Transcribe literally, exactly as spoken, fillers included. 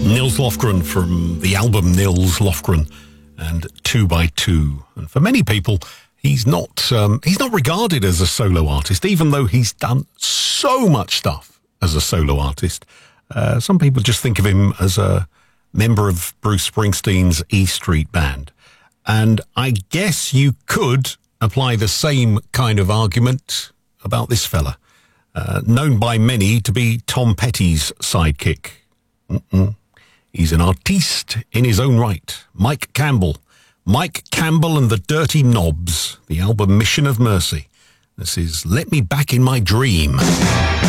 Nils Lofgren from the album Nils Lofgren and Two by Two. And for many people, he's not um, he's not regarded as a solo artist, even though he's done so much stuff as a solo artist. Uh, some people just think of him as a member of Bruce Springsteen's E Street Band. And I guess you could apply the same kind of argument about this fella, uh, known by many to be Tom Petty's sidekick. Mm-mm. He's an artiste in his own right. Mike Campbell. Mike Campbell and the Dirty Knobs, the album Mission of Mercy. This is Let Me Back in My Dream.